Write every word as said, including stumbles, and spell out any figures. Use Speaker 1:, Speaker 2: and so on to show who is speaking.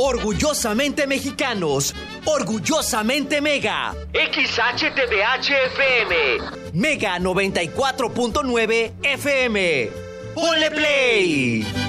Speaker 1: Orgullosamente mexicanos, orgullosamente Mega. X H T B H F M, Mega noventa y cuatro punto nueve F M. ¡Ponle play!